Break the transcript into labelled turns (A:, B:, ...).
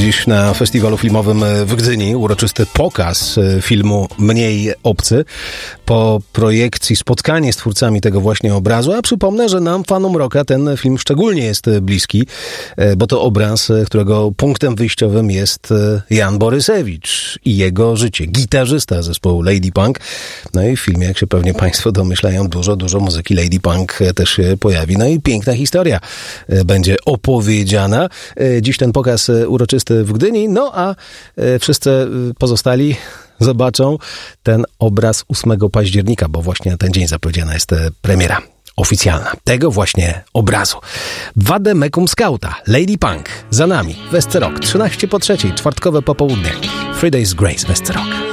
A: dziś na festiwalu filmowym w Gdyni. Uroczysty pokaz filmu Mniej obcy. Po projekcji spotkanie z twórcami tego właśnie obrazu, a przypomnę, że nam, fanom rocka, ten film szczególnie jest bliski, bo to obraz, którego punktem wyjściowym jest Jan Borysewicz i jego życie. Gitarzysta zespołu Lady Punk. No i w filmie, jak się pewnie Państwo domyślają, dużo muzyki Lady Punk też się pojawi. No i piękna historia będzie opowiedziana. Dziś ten pokaz uroczysty w Gdyni, no a wszyscy pozostali zobaczą ten obraz 8 października, bo właśnie na ten dzień zapowiedziana jest premiera oficjalna tego właśnie obrazu. Vade Mecum Scauta, Lady Punk, za nami, Westerok, 13 po 3, czwartkowe popołudnie, 3 Days Grace, Westerok.